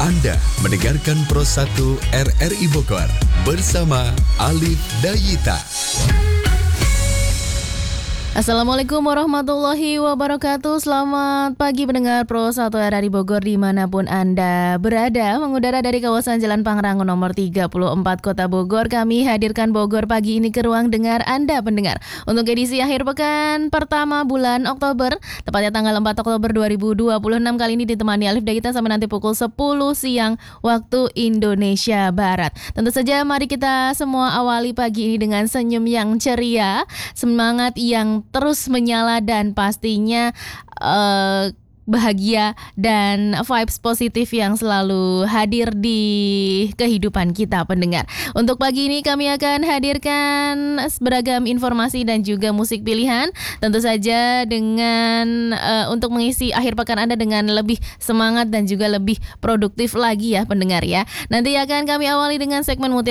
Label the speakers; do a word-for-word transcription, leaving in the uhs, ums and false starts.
Speaker 1: Anda mendengarkan Pro satu R R I Bogor bersama Alif Dayita.
Speaker 2: Assalamualaikum warahmatullahi wabarakatuh. Selamat pagi pendengar Pro satu R R I Bogor dimanapun Anda berada. Mengudara dari kawasan Jalan Pangrango nomor tiga puluh empat Kota Bogor. Kami hadirkan Bogor pagi ini ke ruang dengar Anda pendengar. Untuk edisi akhir pekan pertama bulan Oktober, tepatnya tanggal empat Oktober dua ribu dua puluh enam, kali ini ditemani Alif Dayita sampai nanti pukul sepuluh siang waktu Indonesia Barat. Tentu saja mari kita semua awali pagi ini dengan senyum yang ceria, semangat yang terus menyala dan pastinya uh, bahagia dan vibes positif yang selalu hadir di kehidupan kita pendengar. Untuk pagi ini kami akan hadirkan beragam informasi dan juga musik pilihan. Tentu saja dengan uh, untuk mengisi akhir pekan Anda dengan lebih semangat dan juga lebih produktif lagi ya pendengar ya. Nanti akan kami awali dengan segmen